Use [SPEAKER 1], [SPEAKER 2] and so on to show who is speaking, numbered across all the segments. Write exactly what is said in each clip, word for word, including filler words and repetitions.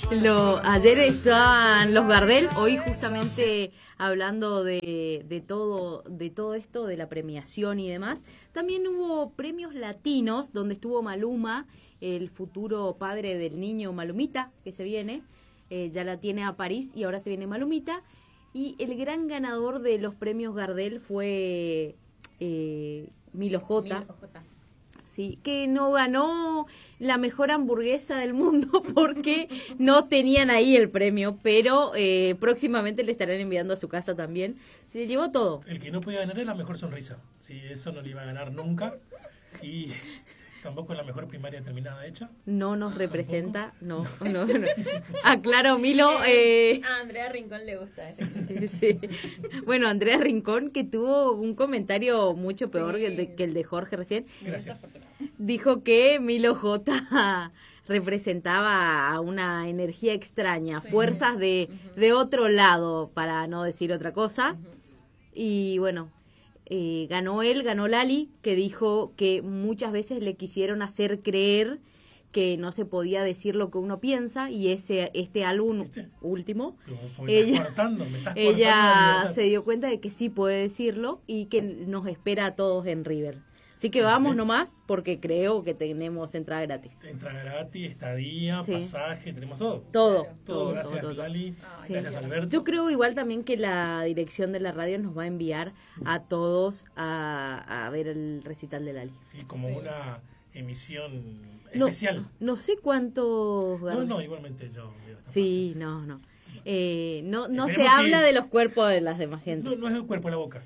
[SPEAKER 1] Lo, ayer estaban los Gardel, hoy justamente hablando de, de todo de todo esto, de la premiación y demás. También hubo premios latinos, donde estuvo Maluma, el futuro padre del niño Malumita, que se viene. Eh, ya la tiene a París y ahora se viene Malumita. Y el gran ganador de los premios Gardel fue eh, Milo J.
[SPEAKER 2] Milo J.
[SPEAKER 1] Sí, que no ganó la mejor hamburguesa del mundo porque no tenían ahí el premio, pero eh, próximamente le estarán enviando a su casa también. Se llevó todo.
[SPEAKER 3] El que no podía ganar es la mejor sonrisa. Sí, eso no le iba a ganar nunca. Y tampoco la mejor primaria terminada hecha.
[SPEAKER 1] No nos representa, no, no, no. Aclaro, Milo. Eh...
[SPEAKER 2] A Andrea Rincón le gusta eso.
[SPEAKER 1] Sí, sí. Bueno, Andrea Rincón, que tuvo un comentario mucho peor sí. que, el de, que el de Jorge recién.
[SPEAKER 3] Gracias.
[SPEAKER 1] Dijo que Milo J representaba a una energía extraña, sí. fuerzas de, uh-huh. de otro lado, para no decir otra cosa. Uh-huh. Y bueno, eh, ganó él, ganó Lali, que dijo que muchas veces le quisieron hacer creer que no se podía decir lo que uno piensa, y ese este álbum ¿Viste? último, ella,
[SPEAKER 3] cortando,
[SPEAKER 1] ella se dio cuenta de que sí puede decirlo y que nos espera a todos en River. Así que vamos nomás, porque creo que tenemos entrada gratis.
[SPEAKER 3] Entrada gratis, estadía, sí. pasaje, tenemos todo.
[SPEAKER 1] Todo,
[SPEAKER 3] todo,
[SPEAKER 1] todo.
[SPEAKER 3] Gracias,
[SPEAKER 1] todo, todo.
[SPEAKER 3] Lali,
[SPEAKER 2] ah,
[SPEAKER 1] sí.
[SPEAKER 3] gracias, Alberto.
[SPEAKER 1] Yo creo igual también que la dirección de la radio nos va a enviar a todos a, a ver el recital de Lali.
[SPEAKER 3] Sí, como sí. una emisión
[SPEAKER 1] no,
[SPEAKER 3] especial.
[SPEAKER 1] No sé cuántos...
[SPEAKER 3] No, no, igualmente yo.
[SPEAKER 1] Sí, no, no. Eh, no no se habla que... de los cuerpos de las demás gente.
[SPEAKER 3] No, no es el cuerpo, es la boca.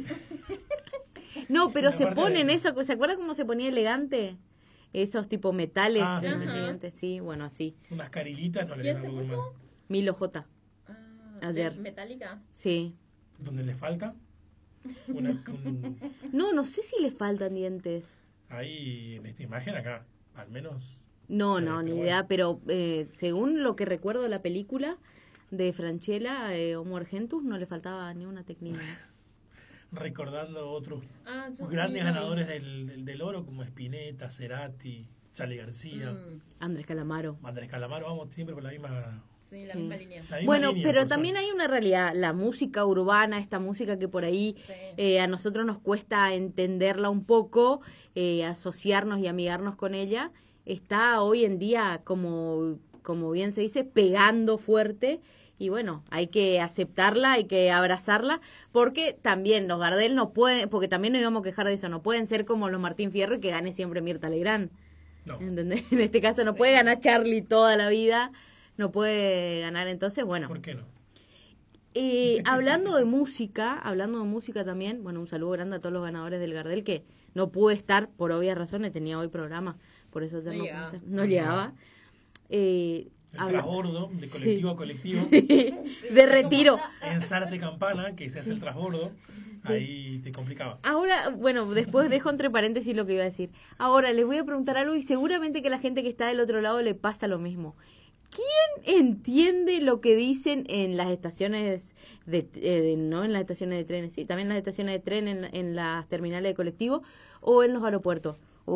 [SPEAKER 1] No, pero se ponen de... eso, ¿se acuerda cómo se ponía elegante? Esos tipo metales,
[SPEAKER 3] ah, sí,
[SPEAKER 1] sí,
[SPEAKER 3] sí.
[SPEAKER 1] sí, bueno, así.
[SPEAKER 3] Unas carilitas, no le
[SPEAKER 2] ¿Quién se puso?
[SPEAKER 1] Milo J.
[SPEAKER 2] Ah,
[SPEAKER 1] ayer.
[SPEAKER 2] ¿Metálica?
[SPEAKER 1] Sí.
[SPEAKER 3] ¿Dónde le falta? Una, un...
[SPEAKER 1] No, no sé si le faltan dientes.
[SPEAKER 3] Ahí en esta imagen acá, al menos.
[SPEAKER 1] No, no, ni idea, bueno. pero eh, según lo que recuerdo de la película de Francella, eh, Homo Argentus, no le faltaba ni una tecnia.
[SPEAKER 3] Recordando otros
[SPEAKER 2] ah,
[SPEAKER 3] grandes ganadores del, del, del oro como Spinetta, Cerati, Charly García,
[SPEAKER 1] mm. Andrés Calamaro.
[SPEAKER 3] Andrés Calamaro, vamos siempre por la misma,
[SPEAKER 2] sí, la
[SPEAKER 3] sí.
[SPEAKER 2] misma línea.
[SPEAKER 3] La misma
[SPEAKER 1] bueno,
[SPEAKER 3] línea,
[SPEAKER 1] pero también suerte. Hay una realidad, la música urbana, esta música que por ahí sí. eh, a nosotros nos cuesta entenderla un poco, eh, asociarnos y amigarnos con ella, está hoy en día, como, como bien se dice, pegando fuerte. Y bueno, hay que aceptarla, hay que abrazarla, porque también los Gardel no pueden, porque también nos íbamos a quejar de eso, no pueden ser como los Martín Fierro y que gane siempre Mirta Legrand.
[SPEAKER 3] No.
[SPEAKER 1] ¿Entendés? En este caso no sí. puede ganar Charly toda la vida, no puede ganar, entonces, bueno.
[SPEAKER 3] ¿Por qué no?
[SPEAKER 1] Eh, hablando de música, hablando de música también, bueno, un saludo grande a todos los ganadores del Gardel, que no pude estar por obvias razones, tenía hoy programa, por eso ya no, no llegaba. No llegaba. Eh,
[SPEAKER 3] El Habla... transbordo, de colectivo sí. a colectivo.
[SPEAKER 1] Sí. De retiro.
[SPEAKER 3] En Zárate Campana, que se hace sí. el transbordo, sí. ahí te complicaba.
[SPEAKER 1] Ahora, bueno, después dejo entre paréntesis lo que iba a decir. Ahora, les voy a preguntar algo y seguramente que a la gente que está del otro lado le pasa lo mismo. ¿Quién entiende lo que dicen en las estaciones de, eh, no en las estaciones de trenes, sí, también en las estaciones de tren, en, en las terminales de colectivo o en los aeropuertos? Y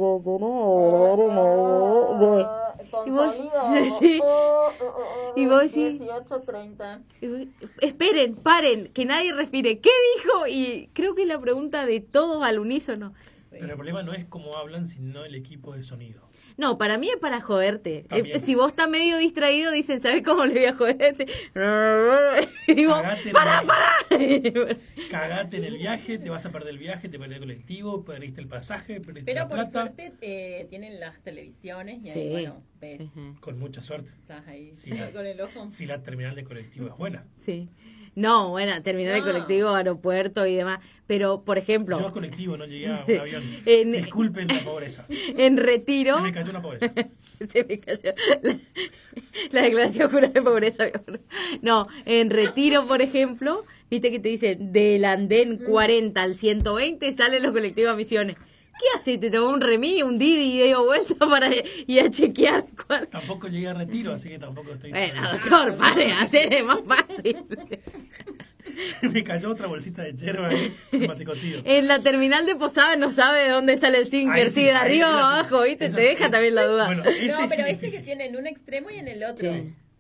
[SPEAKER 1] vos, sí. Y vos decís,
[SPEAKER 2] dieciocho treinta.
[SPEAKER 1] Esperen, paren, que nadie respire. ¿Qué dijo? Y creo que es la pregunta de todos al unísono.
[SPEAKER 3] Sí. Pero el problema no es cómo hablan, sino el equipo de sonido.
[SPEAKER 1] No, para mí es para joderte. Eh, si vos estás medio distraído, dicen, ¿sabes cómo le voy a joderte? Y vos, ¡para, para!
[SPEAKER 3] Cagate en el viaje, te vas a perder el viaje, te perdés el colectivo, perdiste el pasaje, perdiste
[SPEAKER 2] Pero
[SPEAKER 3] la plata.
[SPEAKER 2] por suerte eh, tienen las televisiones y
[SPEAKER 1] sí.
[SPEAKER 2] ahí, bueno, ves.
[SPEAKER 1] Sí.
[SPEAKER 3] Con mucha suerte.
[SPEAKER 2] Estás ahí
[SPEAKER 3] si la,
[SPEAKER 2] con el ojo.
[SPEAKER 3] Si la terminal de colectivo es buena.
[SPEAKER 1] Sí. No, bueno, terminal no. de colectivo, aeropuerto y demás. Pero, por ejemplo...
[SPEAKER 3] Yo a colectivo, no llegué a un avión.
[SPEAKER 1] En,
[SPEAKER 3] Disculpen la pobreza.
[SPEAKER 1] En Retiro...
[SPEAKER 3] Se me cayó una pobreza.
[SPEAKER 1] Se me cayó la, la declaración jurada de pobreza. No, en Retiro, por ejemplo, viste que te dice, del andén cuarenta al ciento veinte salen los colectivos a Misiones. ¿Qué haces? ¿Te tomó un remis, un Didi y dio vuelta para ir a chequear cuál?
[SPEAKER 3] Tampoco llegué a Retiro, así que tampoco estoy...
[SPEAKER 1] Bueno, doctor, pare, hacer es más fácil.
[SPEAKER 3] Se me cayó otra bolsita de yerba ahí, mate cocido.
[SPEAKER 1] En la terminal de Posada no sabe de dónde sale el zinker, sí, si de arriba o abajo, ¿viste? Te deja también la duda.
[SPEAKER 3] Bueno, ese
[SPEAKER 2] no, pero
[SPEAKER 3] es
[SPEAKER 2] este que tiene en un extremo y en el otro.
[SPEAKER 1] Sí.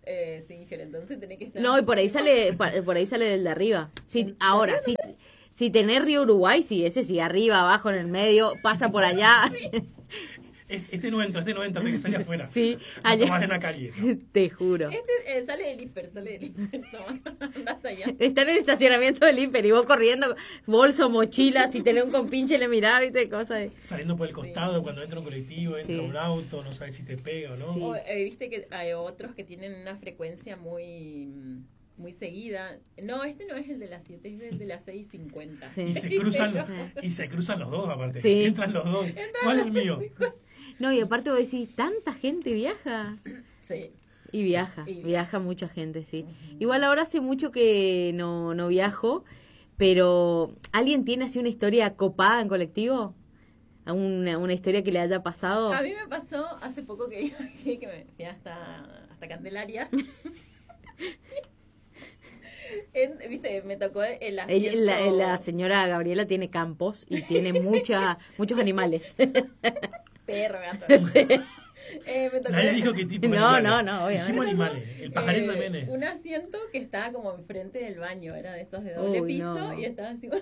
[SPEAKER 2] eh, Singer, entonces tenés que estar...
[SPEAKER 1] No, y por ahí sale pa- por ahí sale el de arriba. Sí, ahora, si, si tenés Río Uruguay, sí, ese sí, arriba, abajo, en el medio, pasa por allá.
[SPEAKER 3] Este no entra, este no entra, tiene que salir afuera.
[SPEAKER 1] Sí,
[SPEAKER 3] No
[SPEAKER 1] allá.
[SPEAKER 3] tomás en la calle. ¿no?
[SPEAKER 1] Te juro.
[SPEAKER 2] Este eh, sale del hiper, sale del hiper, no, anda hasta allá.
[SPEAKER 1] Está en el estacionamiento del Imper y vos corriendo, bolso, mochila, si tenés un compinche le mirás, viste, cosas de...
[SPEAKER 3] Saliendo por el costado, cuando entra un colectivo, entra
[SPEAKER 1] Sí.
[SPEAKER 3] un auto, no sabes si te pega o no.
[SPEAKER 1] Sí.
[SPEAKER 2] O, eh, viste que hay otros que tienen una frecuencia muy muy seguida. No, este no es el de las siete, es el de las seis cincuenta.
[SPEAKER 1] Sí.
[SPEAKER 3] Y se cruzan y se cruzan los dos aparte.
[SPEAKER 1] Sí.
[SPEAKER 3] Entran los dos. ¿Cuál es el mío?
[SPEAKER 1] No, y aparte vos decís, ¿tanta gente viaja?
[SPEAKER 2] Sí.
[SPEAKER 1] Y viaja,
[SPEAKER 2] Y-
[SPEAKER 1] viaja mucha gente, sí. Igual ahora hace mucho que no, no viajo, pero ¿alguien tiene así una historia copada en colectivo? ¿Una, una historia que le haya pasado?
[SPEAKER 2] A mí me pasó hace poco que, que me fui hasta, hasta Candelaria. En- Viste, me tocó el
[SPEAKER 1] Ella-
[SPEAKER 2] asiento...
[SPEAKER 1] la, la señora Gabriela tiene campos y tiene mucha, muchos animales.
[SPEAKER 2] Perro, gato.
[SPEAKER 1] Sí.
[SPEAKER 2] Eh, me tocó
[SPEAKER 3] Nadie dijo que tipo
[SPEAKER 1] No,
[SPEAKER 3] animales.
[SPEAKER 1] no, no, obviamente.
[SPEAKER 3] Dijimos animales. El pajarito
[SPEAKER 2] eh,
[SPEAKER 3] también es.
[SPEAKER 2] un asiento que estaba como enfrente del baño, era de esos de doble
[SPEAKER 1] Uy,
[SPEAKER 2] piso
[SPEAKER 1] no.
[SPEAKER 2] y estaba así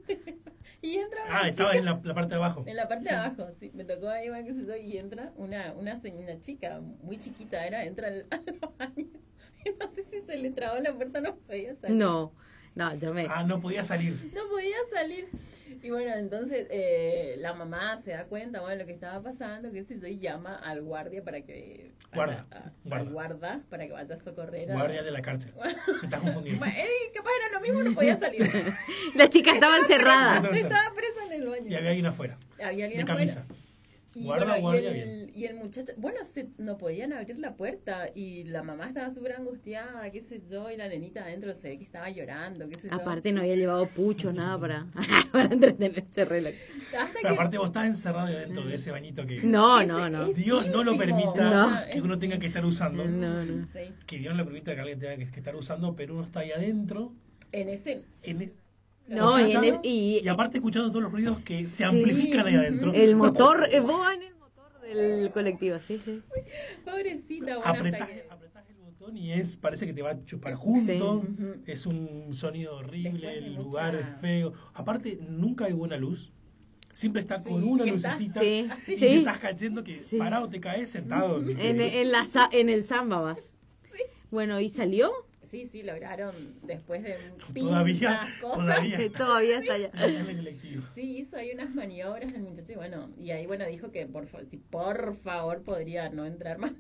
[SPEAKER 2] y entra una
[SPEAKER 3] Ah, estaba
[SPEAKER 2] chica-
[SPEAKER 3] en la, la parte de abajo.
[SPEAKER 2] en la parte de abajo, sí, me tocó ahí, bueno, qué sé yo, y entra una, una, se- una chica muy chiquita, era, entra al, al baño, y no sé si se le trabó la puerta, no podía salir.
[SPEAKER 1] No, no, yo me...
[SPEAKER 3] Ah, no podía salir.
[SPEAKER 2] No podía salir. Y bueno, entonces eh, la mamá se da cuenta, bueno, lo que estaba pasando, qué sé yo, y llama al guardia para que... a
[SPEAKER 3] Guarda,
[SPEAKER 2] la- a-
[SPEAKER 3] guarda.
[SPEAKER 2] Al guarda, para que vaya a socorrer a...
[SPEAKER 3] Guardia de la cárcel. Me estás confundiendo.
[SPEAKER 2] Bueno, eh, capaz era lo mismo, no podía salir.
[SPEAKER 1] La chica estaba encerrada.
[SPEAKER 2] Estaba presa en el baño.
[SPEAKER 3] Y había alguien afuera.
[SPEAKER 2] Había alguien
[SPEAKER 3] De
[SPEAKER 2] afuera.
[SPEAKER 3] camisa.
[SPEAKER 2] Y,
[SPEAKER 3] Guarda,
[SPEAKER 2] bueno,
[SPEAKER 3] guardia,
[SPEAKER 2] y, el, y el muchacho, bueno, se, no podían abrir la puerta y la mamá estaba súper angustiada, qué sé yo, y la nenita adentro se ve que estaba llorando, qué sé yo.
[SPEAKER 1] Aparte no había llevado puchos, nada para, para entretenerse. relax.
[SPEAKER 2] Hasta
[SPEAKER 3] Pero aparte vos estás encerrado dentro de ese bañito que
[SPEAKER 1] No,
[SPEAKER 2] Ese-
[SPEAKER 1] no, no.
[SPEAKER 2] es
[SPEAKER 3] Dios no lo
[SPEAKER 2] ínfimo.
[SPEAKER 3] permita
[SPEAKER 1] No.
[SPEAKER 3] que uno tenga que estar usando.
[SPEAKER 1] No, no.
[SPEAKER 2] Sí.
[SPEAKER 3] Que Dios no le permita que alguien tenga que, que estar usando, pero uno está ahí adentro.
[SPEAKER 2] En ese...
[SPEAKER 3] En, e-
[SPEAKER 1] No,
[SPEAKER 3] o sea,
[SPEAKER 1] y, en
[SPEAKER 3] está-
[SPEAKER 1] el- y-
[SPEAKER 3] y aparte escuchando todos los ruidos que se
[SPEAKER 1] Sí.
[SPEAKER 3] amplifican ahí adentro.
[SPEAKER 1] el motor, eh, vos vas en el motor del colectivo, sí, sí.
[SPEAKER 2] Pobrecita, bueno,
[SPEAKER 3] Apretás,
[SPEAKER 2] hasta que...
[SPEAKER 3] apretás el botón y es parece que te va a chupar junto.
[SPEAKER 1] Sí.
[SPEAKER 2] Ujú.
[SPEAKER 3] Es un sonido horrible,
[SPEAKER 2] Después de
[SPEAKER 3] el
[SPEAKER 2] mucha-
[SPEAKER 3] lugar es feo. Aparte, nunca hay buena luz. Siempre está
[SPEAKER 2] Sí,
[SPEAKER 3] con una
[SPEAKER 2] y está-
[SPEAKER 3] lucecita.
[SPEAKER 1] Sí,
[SPEAKER 3] Y
[SPEAKER 1] sí.
[SPEAKER 3] te estás cayendo que
[SPEAKER 1] Sí.
[SPEAKER 3] parado te caes sentado.
[SPEAKER 1] En, en, la, sa- en el samba vas. Bueno, ¿y salió?
[SPEAKER 2] Sí, sí, lograron después de
[SPEAKER 3] Todavía,
[SPEAKER 2] pinzas, cosas.
[SPEAKER 3] todavía
[SPEAKER 1] Que
[SPEAKER 3] está
[SPEAKER 1] todavía está allá.
[SPEAKER 3] en el colectivo.
[SPEAKER 2] Sí, hizo ahí unas maniobras el muchacho y bueno, y ahí bueno dijo que por, fa- si por favor podría no entrar más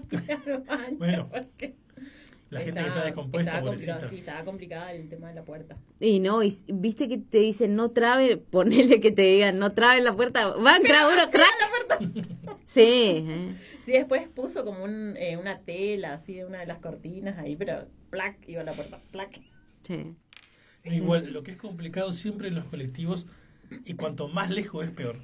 [SPEAKER 2] al baño,
[SPEAKER 3] Bueno,
[SPEAKER 2] porque
[SPEAKER 3] La gente que está descompuesta,
[SPEAKER 2] estaba complicado,
[SPEAKER 3] pobrecita.
[SPEAKER 2] sí, estaba complicada el tema de la puerta.
[SPEAKER 1] Y no, y viste que te dicen no trabe, ponele que te digan no trabe la puerta, va a entrar uno, crack. Sí, eh.
[SPEAKER 2] Sí, después puso como un, eh, una tela así de una de las cortinas ahí, pero plac, iba a la puerta, plac.
[SPEAKER 1] sí.
[SPEAKER 3] Igual, lo que es complicado siempre en los colectivos, y cuanto más lejos es peor,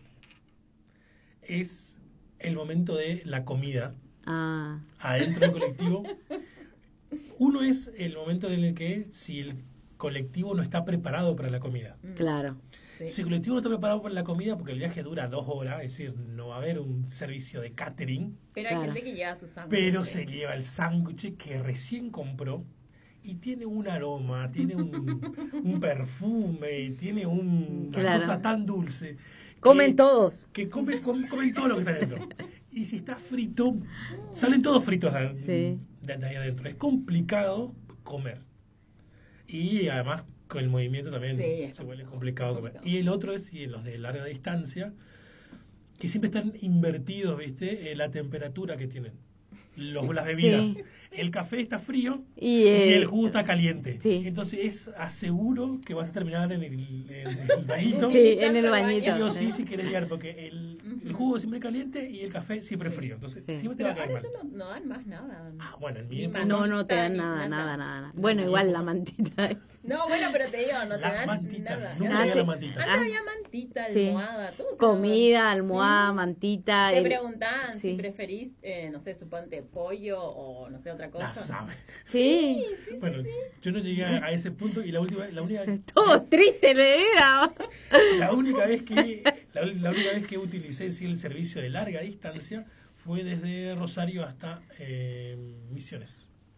[SPEAKER 3] es el momento de la comida
[SPEAKER 1] Ah,
[SPEAKER 3] adentro del colectivo. Uno es el momento en el que si el colectivo no está preparado para la comida.
[SPEAKER 1] claro.
[SPEAKER 2] Sí.
[SPEAKER 3] Si el colectivo no está preparado para la comida, porque el viaje dura dos horas, es decir, no va a haber un servicio de catering,
[SPEAKER 2] Pero
[SPEAKER 1] Claro.
[SPEAKER 2] hay gente que lleva su sándwich.
[SPEAKER 3] pero se lleva el sándwich que recién compró y tiene un aroma, tiene un, un perfume, tiene un- una
[SPEAKER 1] Claro.
[SPEAKER 3] cosa tan dulce.
[SPEAKER 1] Comen
[SPEAKER 3] que-
[SPEAKER 1] todos.
[SPEAKER 3] Que comen, com- comen todo lo que está dentro. Y si está frito, salen todos fritos de,
[SPEAKER 1] Sí.
[SPEAKER 3] de- de ahí adentro. Es complicado comer. Y además con el movimiento también
[SPEAKER 2] Sí, es
[SPEAKER 3] se vuelve
[SPEAKER 2] complicado,
[SPEAKER 3] complicado comer.
[SPEAKER 2] complicado.
[SPEAKER 3] Y el otro es y en los de larga distancia, que siempre están invertidos, ¿viste? Eh, la temperatura que tienen. Los, las bebidas.
[SPEAKER 1] Sí.
[SPEAKER 3] El café está frío
[SPEAKER 1] Y,
[SPEAKER 3] y
[SPEAKER 1] eh,
[SPEAKER 3] el jugo está caliente.
[SPEAKER 1] sí.
[SPEAKER 3] Entonces es aseguro que vas a terminar en el, en el bañito.
[SPEAKER 1] Sí, en el
[SPEAKER 2] Utilizando
[SPEAKER 1] bañito.
[SPEAKER 3] Sí o sí, si querés liar, porque el, el jugo siempre caliente y el café siempre frío. Entonces,
[SPEAKER 1] Sí.
[SPEAKER 3] siempre te va
[SPEAKER 2] Pero
[SPEAKER 3] a caer
[SPEAKER 2] ahora
[SPEAKER 3] mal.
[SPEAKER 2] ya no, no dan más nada.
[SPEAKER 3] Ah, bueno, en mi
[SPEAKER 2] Ni
[SPEAKER 3] época,
[SPEAKER 2] más.
[SPEAKER 1] No, no te dan
[SPEAKER 2] Ni
[SPEAKER 1] nada,
[SPEAKER 2] nada.
[SPEAKER 1] nada, nada. Bueno, igual la mantita es.
[SPEAKER 2] No, bueno, pero te digo, no te
[SPEAKER 3] La
[SPEAKER 2] dan
[SPEAKER 3] mantita,
[SPEAKER 2] nada.
[SPEAKER 3] nunca
[SPEAKER 1] Ah,
[SPEAKER 3] había
[SPEAKER 1] te-
[SPEAKER 3] la mantita.
[SPEAKER 2] Antes había mantita,
[SPEAKER 1] Sí.
[SPEAKER 2] almohada, todo.
[SPEAKER 1] Comida, almohada,
[SPEAKER 2] Sí.
[SPEAKER 1] mantita.
[SPEAKER 2] Te
[SPEAKER 1] el-
[SPEAKER 2] preguntaban
[SPEAKER 1] sí.
[SPEAKER 2] si preferís, eh, no sé, suponte pollo o no sé, otra
[SPEAKER 3] La
[SPEAKER 2] cosa.
[SPEAKER 3] sabe.
[SPEAKER 1] Sí.
[SPEAKER 2] Sí, sí,
[SPEAKER 3] Bueno,
[SPEAKER 2] sí.
[SPEAKER 3] yo no llegué a a ese punto y la última, la única,
[SPEAKER 1] Todo triste le diga.
[SPEAKER 3] la única vez que la, la única vez que utilicé sí, el servicio de larga distancia fue desde Rosario hasta eh, Misiones.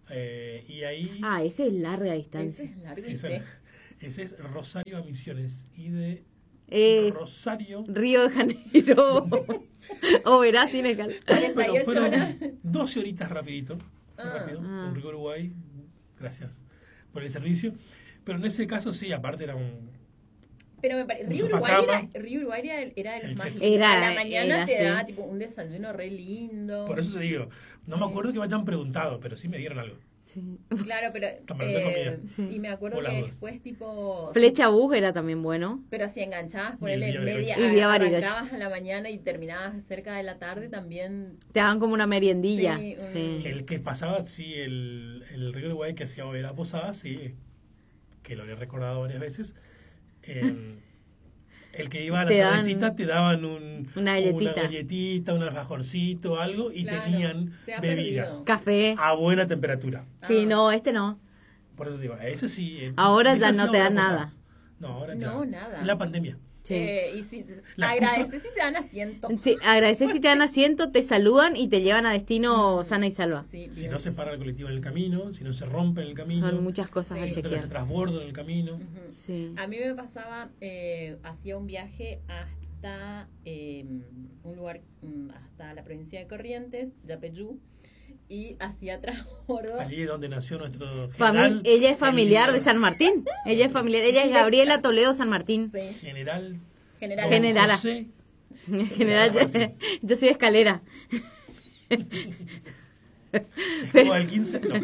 [SPEAKER 3] Eh, y ahí...
[SPEAKER 1] Ah, ese es larga
[SPEAKER 2] Ese
[SPEAKER 1] distancia.
[SPEAKER 2] es largo y
[SPEAKER 3] ese,
[SPEAKER 2] té.
[SPEAKER 3] ese es Rosario a Misiones. Y de
[SPEAKER 1] Es
[SPEAKER 3] Rosario...
[SPEAKER 1] Río de Janeiro. O verás sin escala.
[SPEAKER 3] Pero
[SPEAKER 2] cuarenta y ocho
[SPEAKER 3] fueron
[SPEAKER 2] horas.
[SPEAKER 3] doce horitas rapidito.
[SPEAKER 2] Ah.
[SPEAKER 3] rápido,
[SPEAKER 1] Ah.
[SPEAKER 3] un Río Uruguay. Gracias por el servicio. Pero en ese caso sí, aparte era un...
[SPEAKER 2] Pero me parece,
[SPEAKER 3] Un
[SPEAKER 2] Río
[SPEAKER 3] sofá
[SPEAKER 2] Uruguay,
[SPEAKER 3] cama.
[SPEAKER 2] era, Río Uruguay era, era de los
[SPEAKER 3] El
[SPEAKER 2] más
[SPEAKER 3] cheque.
[SPEAKER 2] lindos.
[SPEAKER 1] Era-
[SPEAKER 2] A la mañana
[SPEAKER 1] era,
[SPEAKER 2] te
[SPEAKER 1] sí.
[SPEAKER 2] daba tipo un desayuno re lindo.
[SPEAKER 3] Por eso te digo, no me acuerdo que me hayan preguntado, pero sí me dieron algo.
[SPEAKER 1] Sí.
[SPEAKER 2] Claro, pero...
[SPEAKER 3] También de
[SPEAKER 2] eh,
[SPEAKER 3] comida.
[SPEAKER 1] Sí.
[SPEAKER 2] Y me acuerdo
[SPEAKER 3] Por las
[SPEAKER 2] que
[SPEAKER 3] dudas.
[SPEAKER 2] después tipo...
[SPEAKER 1] Flecha Bus era también bueno.
[SPEAKER 2] Pero si enganchabas,
[SPEAKER 3] Y
[SPEAKER 2] ponele
[SPEAKER 3] Vía Bariloche.
[SPEAKER 2] media,
[SPEAKER 1] Y Vía Bariloche.
[SPEAKER 2] arrancabas a la mañana y terminabas cerca de la tarde, también...
[SPEAKER 1] Te daban como una meriendilla.
[SPEAKER 2] Sí, un-
[SPEAKER 1] Sí.
[SPEAKER 3] El que pasaba, sí, el, el Río Uruguay que hacía ver a Posada, sí, que lo he recordado varias veces. eh, el que iba a la
[SPEAKER 1] Te dan
[SPEAKER 3] tardecita te daban un,
[SPEAKER 1] una galletita.
[SPEAKER 3] una galletita, un alfajorcito, algo, y
[SPEAKER 2] Claro,
[SPEAKER 3] tenían
[SPEAKER 2] se ha
[SPEAKER 3] bebidas
[SPEAKER 2] perdido.
[SPEAKER 1] Café.
[SPEAKER 3] a buena temperatura.
[SPEAKER 1] Sí,
[SPEAKER 2] Ah.
[SPEAKER 1] no, este no.
[SPEAKER 3] Por eso digo, ese sí. eh,
[SPEAKER 1] Ahora
[SPEAKER 3] ese
[SPEAKER 1] ya
[SPEAKER 3] hacía
[SPEAKER 1] no te
[SPEAKER 3] ver a
[SPEAKER 1] dan
[SPEAKER 3] Posada.
[SPEAKER 1] nada.
[SPEAKER 3] No, ahora ya.
[SPEAKER 2] No, nada.
[SPEAKER 3] La pandemia.
[SPEAKER 1] Sí.
[SPEAKER 2] Eh, y si
[SPEAKER 3] La
[SPEAKER 2] agradeces si te dan asiento.
[SPEAKER 1] Sí, agradeces si te dan asiento, te saludan y te llevan a destino sana y salva.
[SPEAKER 2] Sí,
[SPEAKER 3] Si
[SPEAKER 2] bien.
[SPEAKER 3] no se para el colectivo en el camino, si no se rompe en el camino.
[SPEAKER 1] Son muchas cosas
[SPEAKER 2] Sí.
[SPEAKER 1] a
[SPEAKER 3] si no te hace
[SPEAKER 1] chequear.
[SPEAKER 3] transbordo en el camino.
[SPEAKER 2] Ujú.
[SPEAKER 1] Sí.
[SPEAKER 2] A mí me pasaba, eh, hacía un viaje hasta eh, un lugar, mm, hasta la provincia de Corrientes, Yapeyú, y hacía transbordo.
[SPEAKER 3] Allí es donde nació nuestro
[SPEAKER 1] Fami-
[SPEAKER 3] general,
[SPEAKER 1] ella es familiar
[SPEAKER 3] el
[SPEAKER 1] de San Martín. Ella es familiar. Ella es Gabriela Toledo San Martín.
[SPEAKER 2] Sí,
[SPEAKER 3] general
[SPEAKER 2] general.
[SPEAKER 3] Don
[SPEAKER 1] Generala.
[SPEAKER 3] José.
[SPEAKER 1] General, yo, yo soy escalera.
[SPEAKER 3] Estuvo al quince, no.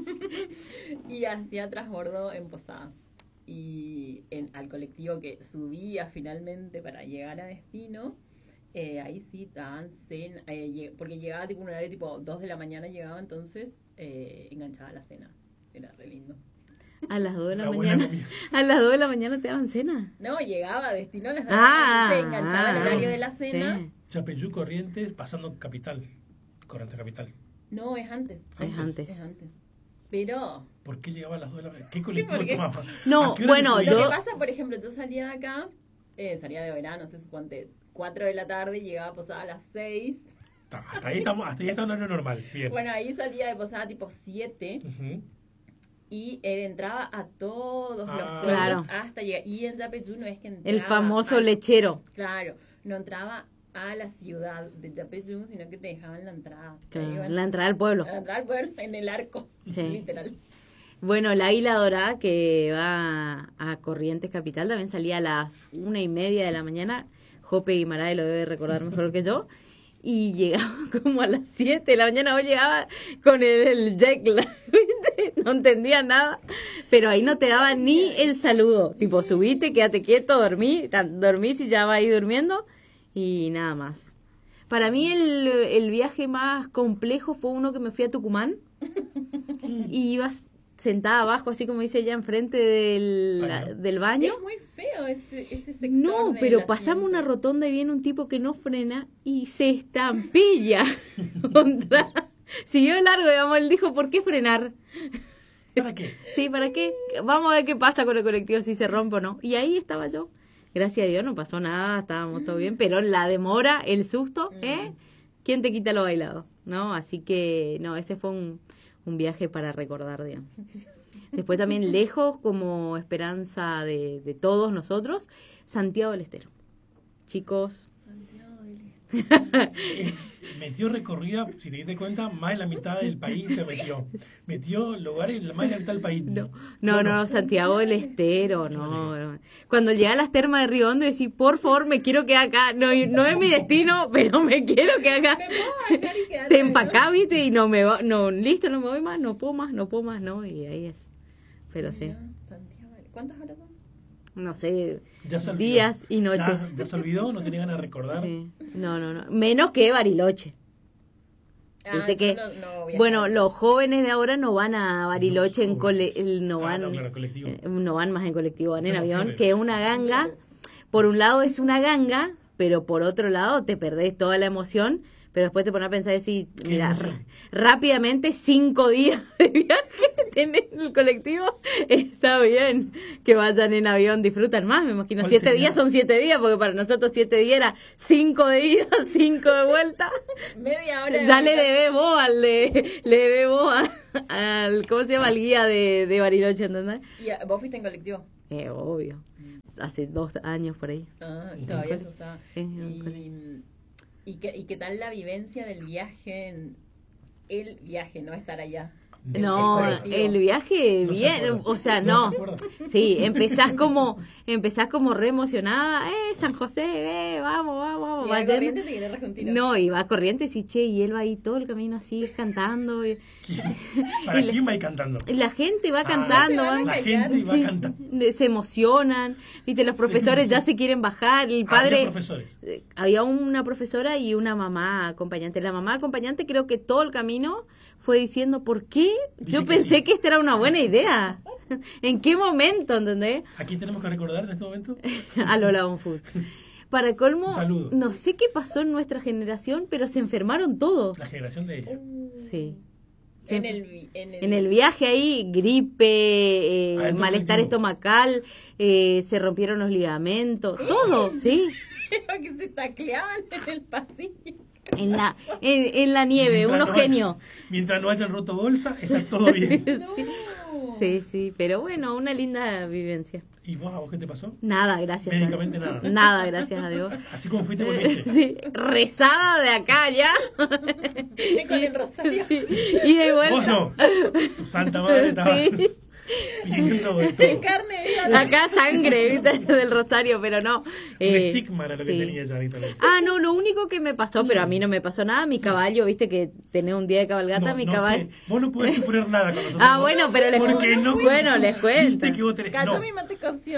[SPEAKER 2] Y hacía transbordo en Posadas. Y en, al colectivo que subía finalmente para llegar a destino, eh, ahí sí daban cena, eh, lleg- porque llegaba tipo un horario tipo dos de la mañana llegaba, entonces eh, enganchaba la cena. Era re lindo.
[SPEAKER 1] A las dos de la,
[SPEAKER 3] La buena
[SPEAKER 1] mañana.
[SPEAKER 3] comida.
[SPEAKER 1] A las dos de la mañana te daban cena.
[SPEAKER 2] No, llegaba a destino a las dos
[SPEAKER 1] Ah,
[SPEAKER 2] se enganchaba el
[SPEAKER 1] ah,
[SPEAKER 2] horario de la cena.
[SPEAKER 1] sí.
[SPEAKER 3] Chapeyú, Corrientes, pasando Capital. Corrientes Capital.
[SPEAKER 2] No, es antes.
[SPEAKER 1] Es antes.
[SPEAKER 2] Es antes. Pero
[SPEAKER 3] ¿Por qué llegaba a las dos de la mañana? ¿Qué colectivo
[SPEAKER 2] ¿por qué?
[SPEAKER 3] tomaba?
[SPEAKER 1] No,
[SPEAKER 3] ¿A qué hora
[SPEAKER 1] bueno,
[SPEAKER 3] se
[SPEAKER 2] lo
[SPEAKER 3] subía?
[SPEAKER 1] yo-
[SPEAKER 2] que pasa, por ejemplo, yo salía de acá, eh, salía de verano, no sé suponte, cuatro de la tarde, llegaba a Posada a las seis.
[SPEAKER 3] Ta- Hasta ahí estamos, hasta ahí está un horario normal. Bien.
[SPEAKER 2] Bueno, ahí salía de Posada tipo siete
[SPEAKER 3] Ujú.
[SPEAKER 2] y él entraba a todos
[SPEAKER 3] Ah.
[SPEAKER 2] los pueblos
[SPEAKER 1] Claro.
[SPEAKER 2] hasta llegar. Y en Yapeyú no es que entraba.
[SPEAKER 1] El famoso
[SPEAKER 2] a-
[SPEAKER 1] lechero.
[SPEAKER 2] Claro, no entraba a la ciudad de Yapeyú, sino que te dejaban la entrada. Te
[SPEAKER 1] Claro,
[SPEAKER 2] iban-
[SPEAKER 1] la entrada al pueblo.
[SPEAKER 2] La entrada al pueblo en el arco,
[SPEAKER 1] Sí.
[SPEAKER 2] literal.
[SPEAKER 1] Bueno, el Águila Dorada que va a Corrientes Capital también salía a las una y media de la mañana. Jope Guimarães lo debe recordar mejor que yo. Y llegaba como a las siete de la mañana. Hoy llegaba con el, el jet lag, ¿viste? No entendía nada. Pero ahí no te daba ni el saludo. Tipo, subiste, quédate quieto, dormí. tan- Dormís y ya va ahí durmiendo. Y nada más. Para mí el, el viaje más complejo fue uno que me fui a Tucumán. Y ibas sentada abajo, así como dice ella, enfrente del,
[SPEAKER 3] Baño.
[SPEAKER 1] del baño.
[SPEAKER 2] Es muy feo ese, ese sector.
[SPEAKER 1] No,
[SPEAKER 2] del
[SPEAKER 1] pero pasamos
[SPEAKER 2] asiento.
[SPEAKER 1] una rotonda y viene un tipo que no frena y se estampilla contra... Siguió largo, digamos, él dijo, ¿por qué frenar?
[SPEAKER 3] ¿Para qué?
[SPEAKER 1] Sí, ¿para qué? Vamos a ver qué pasa con el colectivo, si se rompe o no. Y ahí estaba yo. Gracias a Dios no pasó nada, estábamos todo bien, pero la demora, el susto, ¿eh? ¿Quién te quita lo bailado? ¿No? Así que, no, ese fue un, un viaje para recordar, digamos. Después también lejos, como esperanza de, de todos nosotros, Santiago del Estero. Chicos,
[SPEAKER 2] Santiago del Este.
[SPEAKER 3] Eh, metió recorrida, si te diste cuenta, más de la mitad del país se metió. Metió lugares, más de la mitad del país.
[SPEAKER 1] no,
[SPEAKER 3] Yo
[SPEAKER 1] no, no, Santiago del Estero, no, no. Cuando llega a las termas de Río Hondo, decís, por favor, me quiero quedar acá. No, no es mi destino, pero me quiero quedar acá.
[SPEAKER 2] Me puedo bañar y quedarme,
[SPEAKER 1] Te
[SPEAKER 2] ¿no?
[SPEAKER 1] empacá, viste, y no me va, no, listo, no me voy más, no puedo más, no puedo más, no, y ahí es. Pero sí,
[SPEAKER 2] Mira, Santiago del- ¿Cuántas horas son?
[SPEAKER 1] no sé,
[SPEAKER 3] Ya se olvidó.
[SPEAKER 1] días y noches.
[SPEAKER 3] Ya, ya se olvidó, no tenía ganas de recordar.
[SPEAKER 1] Sí. No, no, no, menos que Bariloche. Viste
[SPEAKER 2] yo
[SPEAKER 1] que,
[SPEAKER 2] no- no viajaba.
[SPEAKER 1] bueno, los jóvenes de ahora no van a Bariloche en cole,
[SPEAKER 3] jóvenes.
[SPEAKER 1] el- no
[SPEAKER 3] Ah,
[SPEAKER 1] van,
[SPEAKER 3] no, claro, colectivo.
[SPEAKER 1] eh, no van más en colectivo, van en
[SPEAKER 3] Como
[SPEAKER 1] avión,
[SPEAKER 3] Flores.
[SPEAKER 1] que es una ganga. Por un lado es una ganga, pero por otro lado te perdés toda la emoción, pero después te pones a pensar y decir,
[SPEAKER 3] Qué
[SPEAKER 1] mira,
[SPEAKER 3] emoción.
[SPEAKER 1] r- rápidamente cinco días de viaje estén en el colectivo, está bien. Que vayan en avión, disfrutan más, me imagino.
[SPEAKER 3] ¿Cuál
[SPEAKER 1] Siete
[SPEAKER 3] sería?
[SPEAKER 1] días son siete días, porque para nosotros siete días era cinco de ida, cinco de vuelta.
[SPEAKER 2] Media hora. de
[SPEAKER 1] Ya le
[SPEAKER 2] vuelta.
[SPEAKER 1] debés vos al de, le debés vos a- al, ¿cómo se llama? Al guía de, de Bariloche, ¿entendés?
[SPEAKER 2] ¿Y a- vos fuiste en colectivo?
[SPEAKER 1] Eh, obvio. Hace dos años por ahí.
[SPEAKER 2] Ah,
[SPEAKER 3] Ujú.
[SPEAKER 2] todavía se usaba.
[SPEAKER 1] En un
[SPEAKER 2] Y, y, qué, ¿Y qué tal la vivencia del viaje? En, el viaje, no estar allá.
[SPEAKER 1] No,
[SPEAKER 2] El colectivo.
[SPEAKER 1] el viaje
[SPEAKER 3] No se
[SPEAKER 1] bien,
[SPEAKER 3] acuerda.
[SPEAKER 1] o sea,
[SPEAKER 3] No
[SPEAKER 1] no.
[SPEAKER 3] se acuerda.
[SPEAKER 1] Sí, empezás como, empezás como re emocionada, eh, San José, eh, vamos, vamos, vamos.
[SPEAKER 2] Y
[SPEAKER 1] va
[SPEAKER 2] a
[SPEAKER 1] yendo.
[SPEAKER 2] Corrientes te querés rajar un tiro.
[SPEAKER 1] No, y va a Corrientes y che, y él va ahí todo el camino así cantando. Y,
[SPEAKER 3] ¿Para
[SPEAKER 1] y la-
[SPEAKER 3] quién va a ir cantando?
[SPEAKER 1] y la gente va
[SPEAKER 3] Ah,
[SPEAKER 1] cantando,
[SPEAKER 2] se van a
[SPEAKER 1] van-
[SPEAKER 3] La
[SPEAKER 2] callar.
[SPEAKER 3] gente va
[SPEAKER 1] sí,
[SPEAKER 3] cantando.
[SPEAKER 1] se emocionan, viste, los profesores
[SPEAKER 3] Sí,
[SPEAKER 1] ya
[SPEAKER 3] sí.
[SPEAKER 1] se quieren bajar, el
[SPEAKER 3] Había
[SPEAKER 1] padre,
[SPEAKER 3] profesores.
[SPEAKER 1] eh, había una profesora y una mamá acompañante. La mamá acompañante creo que todo el camino fue diciendo, ¿por qué? Yo
[SPEAKER 3] Dije que
[SPEAKER 1] pensé
[SPEAKER 3] sí.
[SPEAKER 1] que esta era una buena idea. ¿En qué momento, entendés?
[SPEAKER 3] ¿A quién tenemos que recordar en este momento?
[SPEAKER 1] A Lola Bonfood. Para colmo,
[SPEAKER 3] Un saludo.
[SPEAKER 1] no sé qué pasó en nuestra generación, pero se enfermaron todos.
[SPEAKER 3] La generación de ella.
[SPEAKER 1] Sí. Se
[SPEAKER 2] En
[SPEAKER 1] enfer-
[SPEAKER 2] el, vi- en el,
[SPEAKER 1] En el viaje ahí, gripe, eh,
[SPEAKER 3] Adentro
[SPEAKER 1] malestar
[SPEAKER 3] colectivo.
[SPEAKER 1] estomacal, eh, se rompieron los ligamentos, todo, ¿sí?
[SPEAKER 2] que se tacleaban en el pasillo.
[SPEAKER 1] En la, en, en la nieve,
[SPEAKER 3] Mientras
[SPEAKER 1] unos
[SPEAKER 3] no haya-
[SPEAKER 1] genios.
[SPEAKER 3] Mientras no hayan roto bolsa, está todo bien.
[SPEAKER 1] Sí. Sí, sí, pero bueno, una linda vivencia.
[SPEAKER 3] ¿Y vos, a vos qué te pasó?
[SPEAKER 1] Nada, gracias a Dios.
[SPEAKER 3] Médicamente nada.
[SPEAKER 1] Nada, gracias a Dios.
[SPEAKER 3] Así como fuiste con Nietzsche.
[SPEAKER 1] Sí, rezada de acá ya.
[SPEAKER 2] Vine con el rosario.
[SPEAKER 1] Sí, y de
[SPEAKER 3] Vos
[SPEAKER 1] vuelta.
[SPEAKER 3] no. Tu santa madre estaba
[SPEAKER 1] Sí.
[SPEAKER 3] pidiendo de
[SPEAKER 2] De
[SPEAKER 3] todo.
[SPEAKER 2] carne, viva.
[SPEAKER 1] Acá sangre, ¿viste? Del rosario, pero no.
[SPEAKER 3] Un
[SPEAKER 1] Eh,
[SPEAKER 3] estigma era lo que
[SPEAKER 1] sí.
[SPEAKER 3] tenía ella ahorita.
[SPEAKER 1] Ah, no, lo único que me pasó, pero a mí no me pasó nada, mi caballo, viste que tenés un día de cabalgata,
[SPEAKER 3] No,
[SPEAKER 1] mi
[SPEAKER 3] no
[SPEAKER 1] caballo.
[SPEAKER 3] sé. Vos no podés suponer nada con nosotros.
[SPEAKER 1] Ah,
[SPEAKER 3] ¿no?
[SPEAKER 1] bueno, pero les
[SPEAKER 3] Porque no
[SPEAKER 1] bueno, les cuento.
[SPEAKER 3] Viste que vos tenés.
[SPEAKER 2] Cayó
[SPEAKER 3] No.
[SPEAKER 2] mi mate cocción.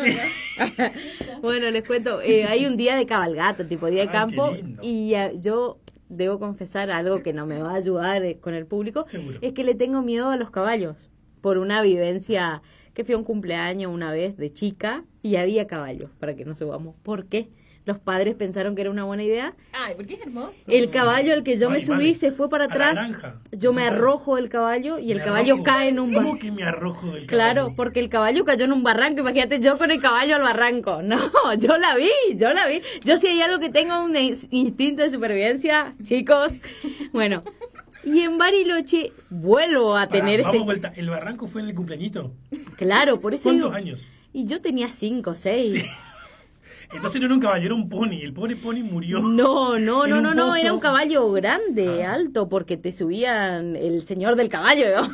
[SPEAKER 1] Bueno, les cuento, eh, hay un día de cabalgata, tipo día de
[SPEAKER 3] Ay,
[SPEAKER 1] campo,
[SPEAKER 3] qué lindo.
[SPEAKER 1] y eh, yo debo confesar algo que no me va a ayudar eh, con el público,
[SPEAKER 3] Seguro.
[SPEAKER 1] es que le tengo miedo a los caballos, por una vivencia que fui a un cumpleaños una vez de chica y había caballos, para que no subamos. ¿Por qué? Los padres pensaron que era una buena idea.
[SPEAKER 2] Ay, porque es hermoso.
[SPEAKER 1] El caballo al que yo me
[SPEAKER 3] Vale,
[SPEAKER 1] subí
[SPEAKER 3] vale.
[SPEAKER 1] se fue para
[SPEAKER 3] A la
[SPEAKER 1] atrás,
[SPEAKER 3] granja.
[SPEAKER 1] yo me
[SPEAKER 3] Se fue.
[SPEAKER 1] arrojo del caballo y el
[SPEAKER 3] Me
[SPEAKER 1] caballo
[SPEAKER 3] arrojo.
[SPEAKER 1] cae en un
[SPEAKER 3] ¿Cómo
[SPEAKER 1] barranco.
[SPEAKER 3] que me arrojo del caballo?
[SPEAKER 1] Claro, porque el caballo cayó en un barranco. Imagínate yo con el caballo al barranco. No, yo la vi, yo la vi. Yo si hay algo que tengo un ins- instinto de supervivencia, chicos. Bueno, y en Bariloche vuelvo a
[SPEAKER 3] Pará,
[SPEAKER 1] tener
[SPEAKER 3] vamos
[SPEAKER 1] este...
[SPEAKER 3] vuelta. ¿El barranco fue en el cumpleañito?
[SPEAKER 1] Claro, por eso
[SPEAKER 3] ¿Cuántos
[SPEAKER 1] digo...
[SPEAKER 3] años?
[SPEAKER 1] Y yo tenía cinco, seis.
[SPEAKER 3] Sí. Entonces no era un caballo, era un pony. El pobre pony murió.
[SPEAKER 1] No, no,
[SPEAKER 3] En
[SPEAKER 1] no,
[SPEAKER 3] un
[SPEAKER 1] no, no,
[SPEAKER 3] pozo.
[SPEAKER 1] era un caballo grande,
[SPEAKER 3] Ah.
[SPEAKER 1] alto, porque te subían el señor del caballo, ¿no?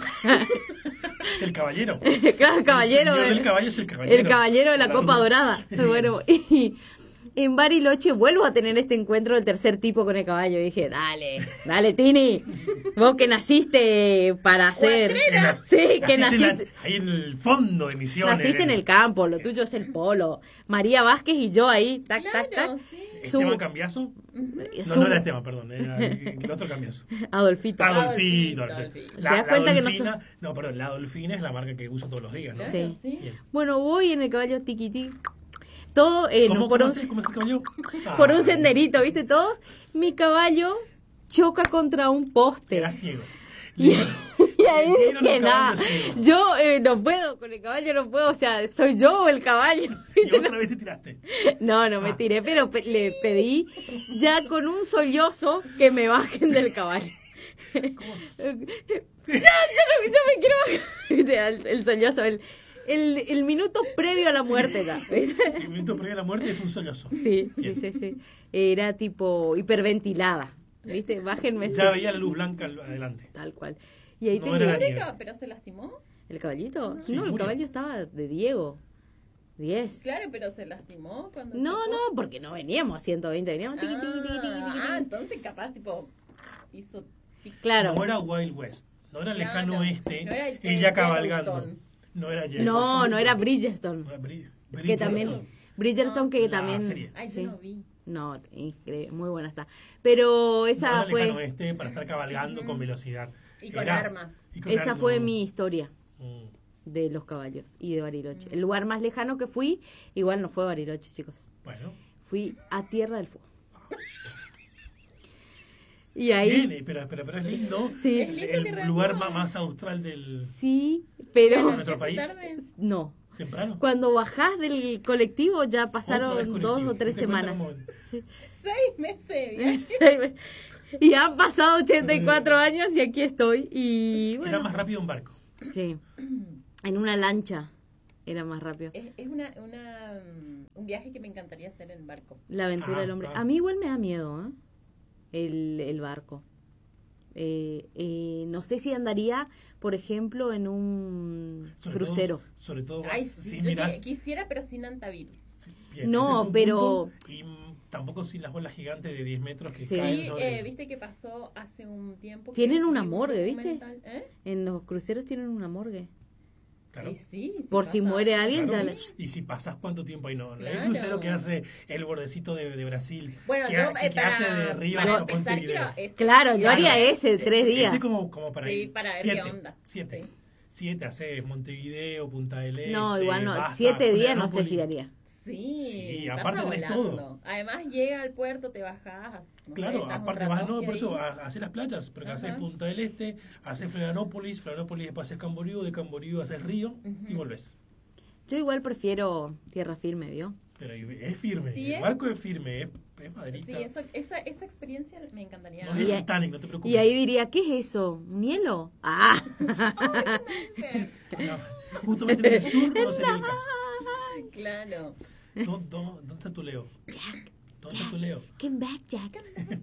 [SPEAKER 3] El caballero.
[SPEAKER 1] Claro, el caballero.
[SPEAKER 3] El señor
[SPEAKER 1] eh.
[SPEAKER 3] del caballo es el caballero.
[SPEAKER 1] El caballero de la
[SPEAKER 3] Claro.
[SPEAKER 1] Copa Dorada. Bueno, y en Bariloche vuelvo a tener este encuentro del tercer tipo con el caballo. Y dije, dale, dale, Tini. Vos que naciste para hacer...
[SPEAKER 3] En la-
[SPEAKER 1] Sí, que
[SPEAKER 3] naciste en la-
[SPEAKER 1] naciste...
[SPEAKER 3] ahí en el fondo de Misiones.
[SPEAKER 1] Naciste en el campo, lo tuyo es el polo. María Vázquez y yo ahí, tac, tac,
[SPEAKER 2] Claro,
[SPEAKER 1] tac.
[SPEAKER 2] sí.
[SPEAKER 3] ¿Esteban
[SPEAKER 1] Subo-
[SPEAKER 3] Cambiaso? No,
[SPEAKER 1] subo-
[SPEAKER 3] no era Esteban, perdón. Era el otro Cambiaso.
[SPEAKER 1] Adolfito.
[SPEAKER 3] Adolfito.
[SPEAKER 2] Adolfito.
[SPEAKER 1] ¿Te das cuenta que no
[SPEAKER 3] Dolfina- no, perdón, la Dolfina es la marca que uso todos los días, ¿no?
[SPEAKER 2] Claro,
[SPEAKER 1] Sí.
[SPEAKER 2] sí.
[SPEAKER 3] Bien.
[SPEAKER 1] Bueno, voy en el caballo tiqui tiqui. Todo eh, no,
[SPEAKER 3] ¿Cómo,
[SPEAKER 1] por,
[SPEAKER 3] cómo
[SPEAKER 1] un,
[SPEAKER 3] se- cómo se caballo?
[SPEAKER 1] por
[SPEAKER 3] Ah,
[SPEAKER 1] un senderito, ¿viste? Todo. Mi caballo choca contra un poste.
[SPEAKER 3] Era ciego.
[SPEAKER 1] Y, y ahí
[SPEAKER 3] Le dieron
[SPEAKER 1] dije,
[SPEAKER 3] un
[SPEAKER 1] nada,
[SPEAKER 3] caballo ciego.
[SPEAKER 1] yo eh, no puedo, con el caballo no puedo, o sea, soy yo o el caballo.
[SPEAKER 3] Y otra vez te tiraste.
[SPEAKER 1] No, no me
[SPEAKER 3] Ah.
[SPEAKER 1] tiré, pero pe- le pedí ya con un sollozo que me bajen del caballo. ya, yo, no- yo me quiero bajar. O sea, el, el sollozo, el, el, el minuto previo a la muerte ya.
[SPEAKER 3] El momento previo a la muerte es un sollozo.
[SPEAKER 1] Sí, sí,
[SPEAKER 3] Bien.
[SPEAKER 1] sí, sí. Era tipo hiperventilada, ¿viste? Bájenme.
[SPEAKER 3] Ya veía la luz blanca al- adelante.
[SPEAKER 1] Tal cual. Y ahí
[SPEAKER 3] No
[SPEAKER 1] tenía...
[SPEAKER 3] era la
[SPEAKER 2] Pobre
[SPEAKER 3] nieve.
[SPEAKER 2] cab- ¿Pero se lastimó?
[SPEAKER 1] ¿El caballito?
[SPEAKER 3] Sí,
[SPEAKER 1] no, el
[SPEAKER 3] murió.
[SPEAKER 1] caballo estaba de Diego. diez.
[SPEAKER 2] Claro, pero se lastimó cuando
[SPEAKER 1] No,
[SPEAKER 2] chocó.
[SPEAKER 1] no, porque no veníamos a ciento veinte, veníamos tiqui, tiqui, tiqui, tiqui, tiqui,
[SPEAKER 2] Ah,
[SPEAKER 1] tiqui.
[SPEAKER 2] entonces capaz, tipo, hizo... tic-
[SPEAKER 1] Claro.
[SPEAKER 3] No era Wild West. No era lejano
[SPEAKER 2] Claro.
[SPEAKER 3] oeste.
[SPEAKER 2] No era el-
[SPEAKER 3] ella
[SPEAKER 2] el
[SPEAKER 3] cabalgando.
[SPEAKER 2] Yellowstone.
[SPEAKER 3] No era
[SPEAKER 1] No, no era
[SPEAKER 3] Bridgestone.
[SPEAKER 1] Bridgestone.
[SPEAKER 3] No era Bri-
[SPEAKER 1] Que
[SPEAKER 3] Bridgestone.
[SPEAKER 1] también... Bridgerton que
[SPEAKER 3] La
[SPEAKER 1] también...
[SPEAKER 3] serie.
[SPEAKER 2] Ay,
[SPEAKER 1] sí.
[SPEAKER 2] yo no vi.
[SPEAKER 1] No, increíble, muy buena está. Pero esa
[SPEAKER 3] No era lejano
[SPEAKER 1] fue...
[SPEAKER 3] oeste para estar cabalgando con velocidad.
[SPEAKER 2] Y con
[SPEAKER 3] Era-
[SPEAKER 2] armas.
[SPEAKER 3] y con
[SPEAKER 1] Esa
[SPEAKER 3] armas.
[SPEAKER 1] fue mi historia
[SPEAKER 3] Mm.
[SPEAKER 1] de los caballos y de Bariloche. El lugar más lejano que fui, igual no fue Bariloche, chicos.
[SPEAKER 3] Bueno.
[SPEAKER 1] Fui a Tierra del Fuego. Y ahí...
[SPEAKER 3] Bien, pero, pero, pero es lindo.
[SPEAKER 1] Sí.
[SPEAKER 2] Es lindo
[SPEAKER 3] El
[SPEAKER 2] Tierra del
[SPEAKER 3] lugar
[SPEAKER 2] Fuego.
[SPEAKER 3] más, más austral del...
[SPEAKER 1] Sí, pero
[SPEAKER 3] ¿En nuestro
[SPEAKER 2] ¿Anochece
[SPEAKER 3] país?
[SPEAKER 2] tarde?
[SPEAKER 1] no.
[SPEAKER 3] ¿Temprano?
[SPEAKER 1] Cuando bajás del colectivo ya
[SPEAKER 3] Otro
[SPEAKER 1] pasaron
[SPEAKER 3] vez
[SPEAKER 1] dos
[SPEAKER 3] colectivo.
[SPEAKER 1] o tres
[SPEAKER 3] Te cuento
[SPEAKER 1] semanas.
[SPEAKER 3] cómo-
[SPEAKER 1] Sí.
[SPEAKER 2] Seis meses de viaje.
[SPEAKER 1] Y han pasado ochenta y cuatro años y aquí estoy. Y
[SPEAKER 3] Era
[SPEAKER 1] bueno,
[SPEAKER 3] más rápido un barco.
[SPEAKER 1] sí, en una lancha era más rápido.
[SPEAKER 2] Es, es una, una, mm, un viaje que me encantaría hacer en barco.
[SPEAKER 1] La aventura
[SPEAKER 3] Ah,
[SPEAKER 1] del hombre.
[SPEAKER 3] ah.
[SPEAKER 1] A mí igual me da miedo, ¿eh? El, el barco. Eh, eh, no sé si andaría, por ejemplo, en un
[SPEAKER 3] Sobre
[SPEAKER 1] crucero.
[SPEAKER 3] Todo, sobre todo vas,
[SPEAKER 2] Ay,
[SPEAKER 3] si
[SPEAKER 2] sí, yo
[SPEAKER 3] mirás-
[SPEAKER 2] qui- quisiera, pero sin antavirus.
[SPEAKER 3] sí, bien,
[SPEAKER 1] No,
[SPEAKER 3] ese es un
[SPEAKER 1] pero-
[SPEAKER 3] punto, y mm, tampoco sin las bolas gigantes de diez metros que
[SPEAKER 1] Sí.
[SPEAKER 3] caen
[SPEAKER 2] Sí,
[SPEAKER 3] sobre...
[SPEAKER 2] eh, viste que pasó hace un tiempo. que
[SPEAKER 1] Tienen una
[SPEAKER 2] vi un
[SPEAKER 1] morgue, ¿viste?
[SPEAKER 2] documental, ¿eh?
[SPEAKER 1] En los cruceros tienen una morgue.
[SPEAKER 3] Claro.
[SPEAKER 2] Y sí, sí
[SPEAKER 1] Por si
[SPEAKER 2] pasa
[SPEAKER 1] muere
[SPEAKER 2] algo.
[SPEAKER 1] alguien,
[SPEAKER 3] Claro,
[SPEAKER 1] ya la-
[SPEAKER 3] y si pasás cuánto tiempo ahí, no, no es
[SPEAKER 2] Claro.
[SPEAKER 3] el crucero que hace el bordecito de, de Brasil,
[SPEAKER 2] Bueno,
[SPEAKER 3] que,
[SPEAKER 2] yo
[SPEAKER 3] ha- que-
[SPEAKER 2] eh,
[SPEAKER 3] que
[SPEAKER 2] para,
[SPEAKER 3] hace de Río
[SPEAKER 2] para
[SPEAKER 3] a
[SPEAKER 2] empezar
[SPEAKER 3] Montevideo.
[SPEAKER 2] quiero ese-
[SPEAKER 1] Claro, yo
[SPEAKER 3] Claro.
[SPEAKER 1] haría ese, tres días.
[SPEAKER 3] Ese como, como para
[SPEAKER 2] Sí,
[SPEAKER 3] ir.
[SPEAKER 2] para ver
[SPEAKER 3] siete,
[SPEAKER 2] qué onda.
[SPEAKER 3] Siete.
[SPEAKER 2] Sí.
[SPEAKER 3] Siete, hace Montevideo, Punta del Este.
[SPEAKER 1] No, igual no.
[SPEAKER 3] Baja,
[SPEAKER 1] Siete días no sé
[SPEAKER 3] Florianópolis.
[SPEAKER 1] si haría.
[SPEAKER 2] Sí,
[SPEAKER 3] Sí,
[SPEAKER 2] pasa
[SPEAKER 3] aparte tenés
[SPEAKER 2] volando.
[SPEAKER 3] todo.
[SPEAKER 2] Además llega al puerto, te bajás. No sé,
[SPEAKER 3] Claro,
[SPEAKER 2] estás un
[SPEAKER 3] aparte vas, no,
[SPEAKER 2] ratote
[SPEAKER 3] por eso
[SPEAKER 2] ahí.
[SPEAKER 3] a- haces las playas, porque haces
[SPEAKER 2] Ajá.
[SPEAKER 3] Punta del Este, haces Florianópolis, Florianópolis después haces Camboriú, de Camboriú haces Río y
[SPEAKER 2] Ujú.
[SPEAKER 3] volvés.
[SPEAKER 1] Yo igual prefiero tierra firme, ¿vio?
[SPEAKER 3] Pero es firme,
[SPEAKER 2] ¿Y
[SPEAKER 3] el
[SPEAKER 2] es?
[SPEAKER 3] barco es firme, es, es maderita.
[SPEAKER 2] Sí, eso, esa, esa experiencia me encantaría.
[SPEAKER 3] No
[SPEAKER 1] Y
[SPEAKER 3] es
[SPEAKER 1] ahí-
[SPEAKER 3] Titanic, no te preocupes.
[SPEAKER 1] Y ahí diría, ¿qué es eso? ¿Un hielo? Ah,
[SPEAKER 3] No, justamente en el sur no sería el caso.
[SPEAKER 2] Claro.
[SPEAKER 3] ¿Dó- dó- ¿Dónde está tu Leo?
[SPEAKER 1] Jack,
[SPEAKER 3] ¿Dónde está tu Leo?
[SPEAKER 1] come back, Jack.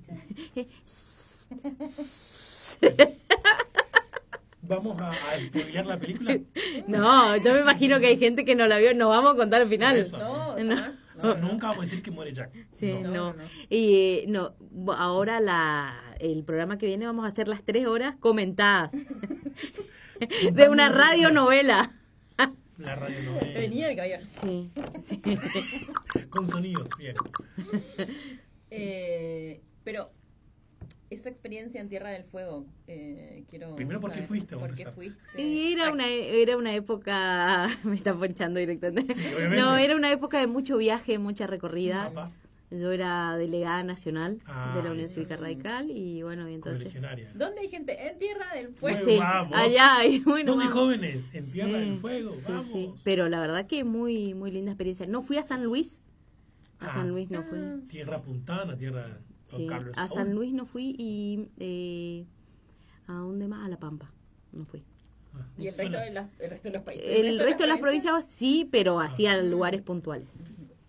[SPEAKER 3] Vamos a, a spoilear la película.
[SPEAKER 1] No, yo me imagino que hay gente que no la vio, no vamos a contar el final.
[SPEAKER 3] Eso.
[SPEAKER 2] No,
[SPEAKER 1] No.
[SPEAKER 2] jamás.
[SPEAKER 3] No,
[SPEAKER 2] No, no.
[SPEAKER 3] nunca vamos a decir que muere Jack.
[SPEAKER 1] Sí,
[SPEAKER 3] No.
[SPEAKER 1] no.
[SPEAKER 2] No, no.
[SPEAKER 1] Y eh, no, bo- ahora la el programa que viene vamos a hacer las tres horas comentadas de una radionovela.
[SPEAKER 3] La radio no es-
[SPEAKER 2] Venía el caballero.
[SPEAKER 1] Sí, sí.
[SPEAKER 3] Con sonidos, bien.
[SPEAKER 2] Eh, pero esa experiencia en Tierra del Fuego, eh, quiero
[SPEAKER 3] Primero, ¿por qué
[SPEAKER 2] saber,
[SPEAKER 3] fuiste? Vamos
[SPEAKER 2] ¿Por
[SPEAKER 3] a
[SPEAKER 2] qué
[SPEAKER 3] empezar.
[SPEAKER 2] fuiste?
[SPEAKER 1] Y era una era una época me está ponchando directamente.
[SPEAKER 3] Sí, obviamente.
[SPEAKER 1] No, era una época de mucho viaje, mucha recorrida.
[SPEAKER 3] Papá,
[SPEAKER 1] Yo era delegada nacional
[SPEAKER 3] Ah,
[SPEAKER 1] de la Unión
[SPEAKER 3] ya.
[SPEAKER 1] Cívica Radical y bueno, y entonces
[SPEAKER 3] correligionaria.
[SPEAKER 2] ¿Dónde hay gente? En Tierra del Fuego.
[SPEAKER 3] Bueno,
[SPEAKER 1] sí,
[SPEAKER 3] vamos.
[SPEAKER 1] allá y bueno,
[SPEAKER 3] ¿Dónde
[SPEAKER 1] vamos.
[SPEAKER 3] jóvenes? En Tierra
[SPEAKER 1] Sí,
[SPEAKER 3] del Fuego,
[SPEAKER 1] sí,
[SPEAKER 3] vamos.
[SPEAKER 1] sí. Pero la verdad que muy muy linda experiencia. No fui a San Luis. A
[SPEAKER 3] Ah.
[SPEAKER 1] San Luis no fui.
[SPEAKER 2] Ah.
[SPEAKER 3] Tierra Puntana, Tierra Don
[SPEAKER 1] Sí,
[SPEAKER 3] Carlos.
[SPEAKER 1] a San Luis no fui y eh, ¿a dónde más? A La Pampa. No fui.
[SPEAKER 3] Ah,
[SPEAKER 2] Y el
[SPEAKER 3] suena-
[SPEAKER 2] resto, de las, el resto de los países.
[SPEAKER 1] El resto de las provincias sí, pero hacía lugares puntuales.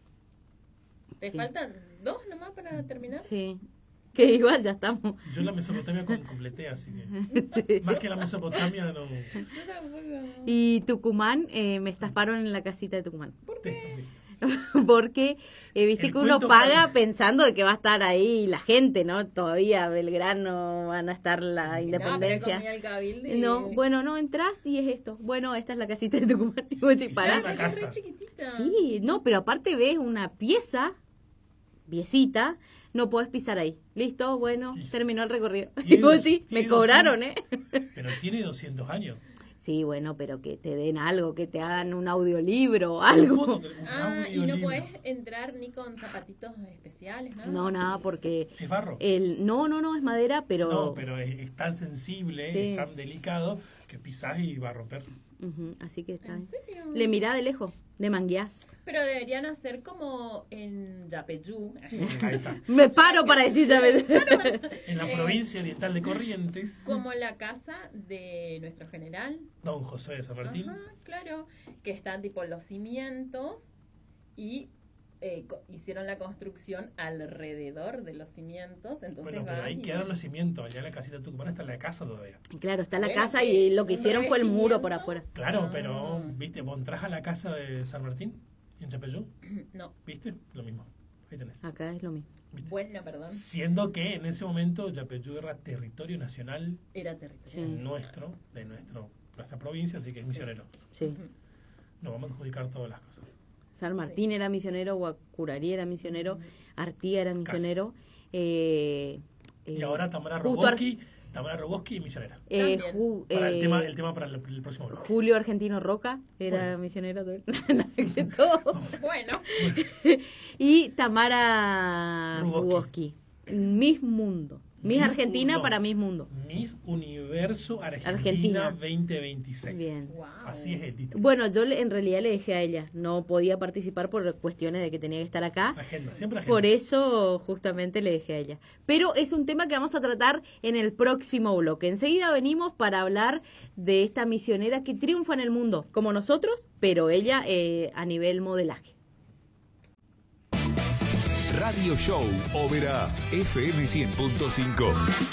[SPEAKER 2] ¿Te
[SPEAKER 1] sí.
[SPEAKER 2] faltan dos nomás para terminar?
[SPEAKER 1] Sí. Que igual ya estamos.
[SPEAKER 3] Yo la Mesopotamia con- completé, así que. Más que la Mesopotamia, no.
[SPEAKER 2] Yo tampoco.
[SPEAKER 1] Y Tucumán, eh, me estafaron en la casita de Tucumán.
[SPEAKER 2] ¿Por qué?
[SPEAKER 1] Porque eh, viste
[SPEAKER 3] El
[SPEAKER 1] que uno
[SPEAKER 3] cuento
[SPEAKER 1] paga
[SPEAKER 3] para-
[SPEAKER 1] pensando de que va a estar ahí la gente, ¿no? Todavía Belgrano van a estar la independencia.
[SPEAKER 2] No, pero comí al cabildo y-
[SPEAKER 1] No, bueno, no, entras y es esto. Bueno, esta es la casita de Tucumán. Y vos decís,
[SPEAKER 3] Y
[SPEAKER 1] pará.
[SPEAKER 3] siempre-
[SPEAKER 2] Ah, es re
[SPEAKER 3] casa.
[SPEAKER 2] chiquitita.
[SPEAKER 1] Sí, no, pero aparte ves una pieza, piecita, no podés pisar ahí. ¿Listo? Bueno,
[SPEAKER 3] Y-
[SPEAKER 1] terminó el recorrido. Y
[SPEAKER 3] tiene
[SPEAKER 1] vos
[SPEAKER 3] dos-
[SPEAKER 1] sí, me
[SPEAKER 3] tiene
[SPEAKER 1] cobraron, ¿eh?
[SPEAKER 3] Pero tiene doscientos años.
[SPEAKER 1] Sí, bueno, pero que te den algo, que te hagan un audiolibro,
[SPEAKER 3] Foto,
[SPEAKER 1] algo.
[SPEAKER 3] un
[SPEAKER 2] Ah, y no
[SPEAKER 3] audiolibro.
[SPEAKER 2] podés entrar ni con zapatitos especiales, ¿no?
[SPEAKER 1] No, nada, porque
[SPEAKER 3] Es barro.
[SPEAKER 1] el no, no, no, es madera, pero...
[SPEAKER 3] No, pero es, es tan sensible,
[SPEAKER 1] Sí.
[SPEAKER 3] es tan delicado que pisás y va a romper.
[SPEAKER 1] Ujú, así que está.
[SPEAKER 2] ¿En serio?
[SPEAKER 1] Le mirá de lejos, de mangueás.
[SPEAKER 2] Pero deberían hacer como en Yapeyú.
[SPEAKER 3] Ahí está.
[SPEAKER 1] Me paro para decir ya me-
[SPEAKER 3] En la
[SPEAKER 2] Eh.
[SPEAKER 3] provincia oriental de Corrientes,
[SPEAKER 2] Como la casa de nuestro general.
[SPEAKER 3] don José de San Martín.
[SPEAKER 2] Ajá, claro. Que están tipo los cimientos y eh, co- hicieron la construcción alrededor de los cimientos. Entonces
[SPEAKER 3] Bueno, pero
[SPEAKER 2] van
[SPEAKER 3] ahí
[SPEAKER 2] y-
[SPEAKER 3] quedaron los cimientos. Allá en la casita Tucumán está la casa todavía.
[SPEAKER 1] Claro, está la
[SPEAKER 2] Bueno,
[SPEAKER 1] casa
[SPEAKER 2] que
[SPEAKER 1] y lo que
[SPEAKER 2] un
[SPEAKER 1] hicieron fue el muro por
[SPEAKER 2] revestimiento.
[SPEAKER 1] afuera.
[SPEAKER 3] Claro,
[SPEAKER 2] Ah.
[SPEAKER 3] pero, viste, vos entras a la casa de San Martín, en Chapeyú,
[SPEAKER 2] No,
[SPEAKER 3] viste, lo mismo. Ahí tenés.
[SPEAKER 1] Acá es lo mismo.
[SPEAKER 3] ¿Viste?
[SPEAKER 2] bueno, perdón.
[SPEAKER 3] Siendo que en ese momento Yapeyú era territorio nacional
[SPEAKER 2] Era territorio.
[SPEAKER 1] Sí.
[SPEAKER 2] nacional.
[SPEAKER 3] nuestro, de nuestro, nuestra provincia, así que es misionero.
[SPEAKER 1] Sí.
[SPEAKER 3] No vamos a adjudicar todas las cosas.
[SPEAKER 1] San Martín era misionero, Guacurarí era misionero, Artigas era misionero. Eh,
[SPEAKER 3] Y
[SPEAKER 1] eh,
[SPEAKER 3] ahora Tamara
[SPEAKER 1] justo Ar-
[SPEAKER 3] Rogoski, Tamara Rogoski es misionera.
[SPEAKER 1] eh,
[SPEAKER 2] También.
[SPEAKER 1] Ju-
[SPEAKER 3] Para el,
[SPEAKER 1] eh,
[SPEAKER 3] tema, el tema para el, el próximo bloque.
[SPEAKER 1] Julio Argentino Roca era
[SPEAKER 3] Bueno.
[SPEAKER 1] misionero también. Que todo.
[SPEAKER 2] Bueno,
[SPEAKER 1] Y Tamara
[SPEAKER 3] Rugoski.
[SPEAKER 1] Rugoski. Miss Mundo. Miss Argentina
[SPEAKER 3] no,
[SPEAKER 1] para Miss Mundo.
[SPEAKER 3] Miss Universo Argentina,
[SPEAKER 1] Argentina.
[SPEAKER 3] veinte veintiséis.
[SPEAKER 1] Bien.
[SPEAKER 2] Wow.
[SPEAKER 3] Así es el título.
[SPEAKER 1] Bueno, yo le- en realidad le dejé a ella. No podía participar por cuestiones de que tenía que estar acá.
[SPEAKER 3] Agenda, siempre agenda.
[SPEAKER 1] Por eso justamente le dejé a ella. Pero es un tema que vamos a tratar en el próximo bloque. Enseguida venimos para hablar de esta misionera que triunfa en el mundo, como nosotros, pero ella eh, a nivel modelaje.
[SPEAKER 4] Radio Show Oberá, F M cien punto cinco.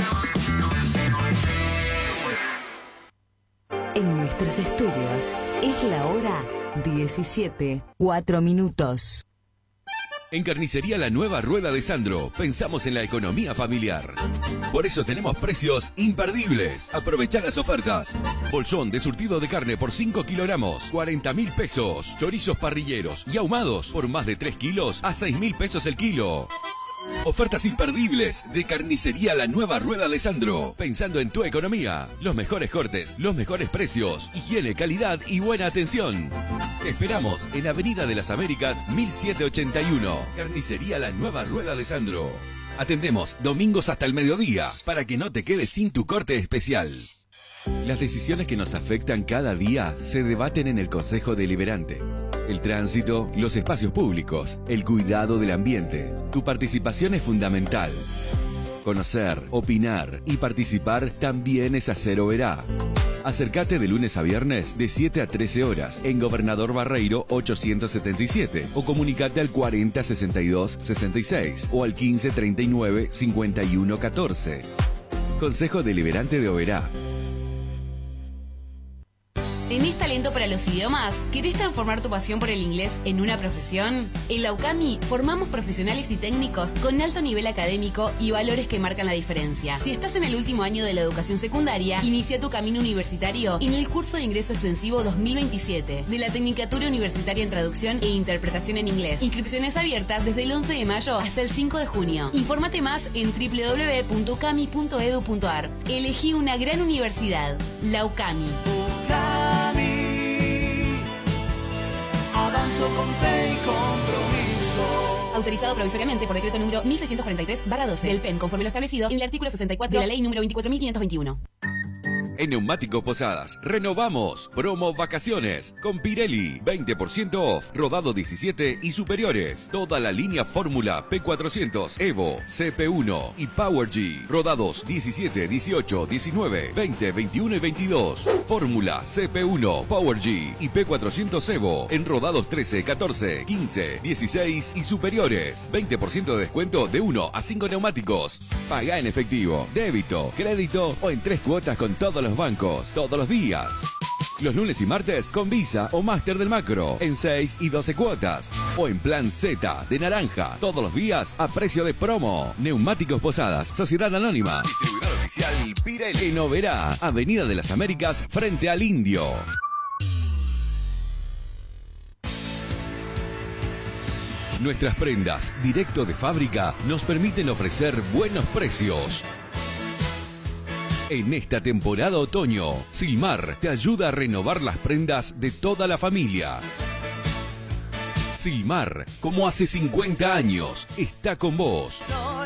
[SPEAKER 5] En nuestros estudios es la hora diecisiete, cuatro minutos.
[SPEAKER 4] En Carnicería La Nueva Rueda de Sandro, pensamos en la economía familiar. Por eso tenemos precios imperdibles. Aprovechá las ofertas. Bolsón de surtido de carne por cinco kilogramos, cuarenta mil pesos. Chorizos parrilleros y ahumados por más de tres kilos a seis mil pesos el kilo. Ofertas imperdibles de Carnicería La Nueva Rueda de Sandro. Pensando en tu economía. Los mejores cortes, los mejores precios, higiene, calidad y buena atención. Te esperamos en Avenida de las Américas mil setecientos ochenta y uno. Carnicería La Nueva Rueda de Sandro. Atendemos domingos hasta el mediodía para que no te quedes sin tu corte especial. Las decisiones que nos afectan cada día se debaten en el Consejo Deliberante. El tránsito, los espacios públicos, el cuidado del ambiente. Tu participación es fundamental. Conocer, opinar y participar también es hacer Oberá. Acércate de lunes a viernes de siete a trece horas en Gobernador Barreiro ochocientos setenta y siete o comunicate al cuarenta sesenta y dos sesenta y seis o al quince treinta y nueve cincuenta y uno catorce. Consejo Deliberante de Oberá.
[SPEAKER 6] ¿Tenés talento para los idiomas? ¿Querés transformar tu pasión por el inglés en una profesión? En la UCAMI formamos profesionales y técnicos con alto nivel académico y valores que marcan la diferencia. Si estás en el último año de la educación secundaria, inicia tu camino universitario en el curso de ingreso extensivo dos mil veintisiete de la Tecnicatura Universitaria en Traducción e Interpretación en Inglés. Inscripciones abiertas desde el once de mayo hasta el cinco de junio. Infórmate más en doble u doble u doble u punto ucami punto edu punto ar. Elegí una gran universidad, la UCAMI.
[SPEAKER 7] Avanzo con fe y compromiso.
[SPEAKER 6] Autorizado provisoriamente por decreto número mil seiscientos cuarenta y tres barra doce del P E N, conforme lo establecido en el artículo sesenta y cuatro de la ley número veinticuatro mil quinientos veintiuno.
[SPEAKER 4] En Neumáticos Posadas, renovamos. Promo vacaciones con Pirelli. veinte por ciento off. Rodado diecisiete y superiores. Toda la línea Fórmula P cuatrocientos, Evo, C P uno y Power G. Rodados diecisiete, dieciocho, diecinueve, veinte, veintiuno y veintidós. Fórmula C P uno, Power G y P cuatrocientos Evo. En rodados trece, catorce, quince, dieciséis y superiores. veinte por ciento de descuento de uno a cinco neumáticos. Paga en efectivo, débito, crédito o en tres cuotas con todos los bancos, todos los días. Los lunes y martes con Visa o Master del Macro en seis y doce cuotas. O en plan Z de naranja, todos los días a precio de promo. Neumáticos Posadas, Sociedad Anónima. Distribuidor oficial Pirelli. En Oberá, Avenida de las Américas, frente al Indio. Nuestras prendas directo de fábrica nos permiten ofrecer buenos precios. En esta temporada otoño, Silmar te ayuda a renovar las prendas de toda la familia. Silmar, como hace cincuenta años, está con vos.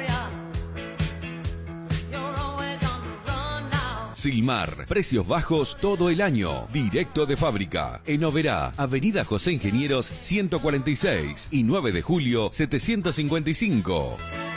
[SPEAKER 4] Silmar, precios bajos todo el año, directo de fábrica. En Oberá, Avenida José Ingenieros ciento cuarenta y seis y nueve de julio setecientos cincuenta y cinco.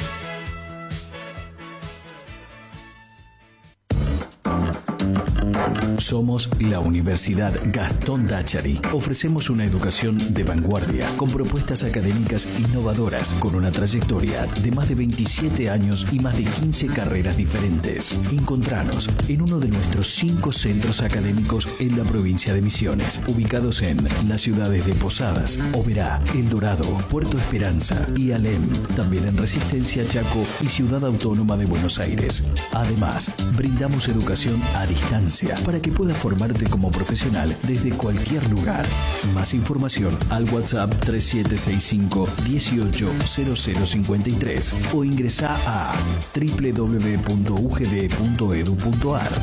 [SPEAKER 8] Somos la Universidad Gastón Dachary. Ofrecemos una educación de vanguardia, con propuestas académicas innovadoras, con una trayectoria de más de veintisiete años y más de quince carreras diferentes. Encontranos en uno de nuestros cinco centros académicos en la provincia de Misiones, ubicados en las ciudades de Posadas, Oberá, El Dorado, Puerto Esperanza y Alem. También en Resistencia, Chaco y Ciudad Autónoma de Buenos Aires. Además, brindamos educación a distancia para que puedas formarte como profesional desde cualquier lugar. Más información al WhatsApp tres siete seis cinco, dieciocho, cero cero cincuenta y tres o ingresa a doble u doble u doble u punto u g d punto edu punto ar.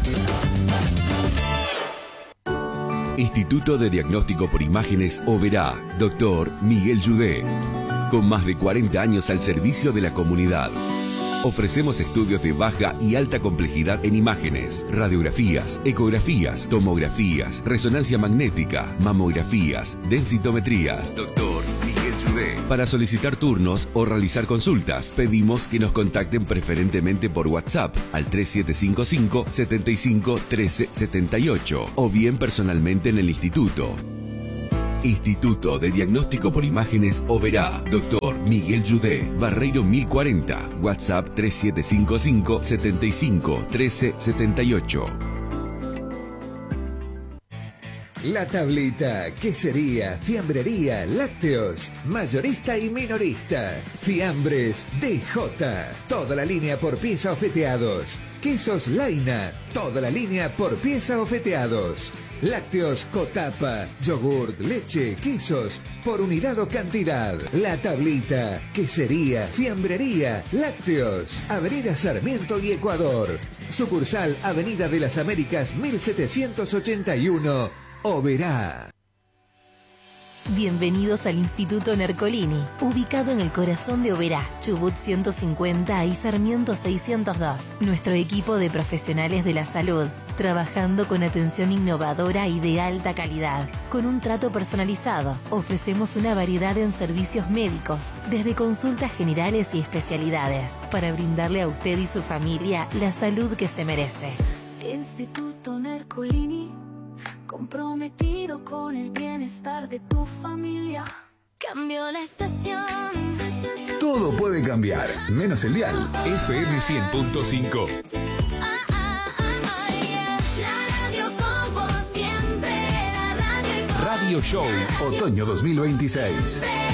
[SPEAKER 4] Instituto de Diagnóstico por Imágenes Oberá, doctor Miguel Yudé. Con más de cuarenta años al servicio de la comunidad. Ofrecemos estudios de baja y alta complejidad en imágenes, radiografías, ecografías, tomografías, resonancia magnética, mamografías, densitometrías. Doctor Miguel Judé. Para solicitar turnos o realizar consultas, pedimos que nos contacten preferentemente por WhatsApp al tres siete cinco cinco, setenta y cinco, trece setenta y ocho o bien personalmente en el instituto. Instituto de Diagnóstico por Imágenes Oberá. Doctor Miguel Judé, Barreiro mil cuarenta. WhatsApp tres siete cinco cinco, setenta y cinco, trece setenta y ocho.
[SPEAKER 9] La Tablita, quesería, fiambrería, lácteos, mayorista y minorista. Fiambres D J, toda la línea por pieza o feteados. Quesos Laina, toda la línea por pieza o feteados. Lácteos Cotapa, yogurt, leche, quesos, por unidad o cantidad. La Tablita, quesería, fiambrería, lácteos. Avenida Sarmiento y Ecuador. Sucursal Avenida de las Américas mil setecientos ochenta y uno, Oberá.
[SPEAKER 10] Bienvenidos al Instituto Nercolini, ubicado en el corazón de Oberá, Chubut ciento cincuenta y Sarmiento seiscientos dos. Nuestro equipo de profesionales de la salud, trabajando con atención innovadora y de alta calidad. Con un trato personalizado, ofrecemos una variedad en servicios médicos, desde consultas generales y especialidades, para brindarle a usted y su familia la salud que se merece.
[SPEAKER 11] Instituto Nercolini, comprometido con el bienestar de tu familia. Cambió la estación.
[SPEAKER 12] Todo puede cambiar, menos el dial. F M cien punto cinco.
[SPEAKER 11] Ah, ah, ah, ah, yeah. La radio con vos siempre. La radio con
[SPEAKER 12] Radio Show, otoño dos mil veintiséis.